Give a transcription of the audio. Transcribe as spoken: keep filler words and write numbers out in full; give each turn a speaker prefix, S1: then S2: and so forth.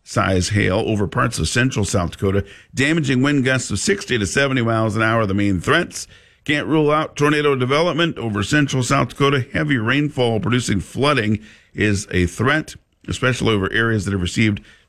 S1: size hail over parts of central South Dakota. Damaging wind gusts of sixty to seventy miles an hour are the main threats. Can't rule out tornado development over central South Dakota. Heavy rainfall producing flooding is a threat, especially over areas that have received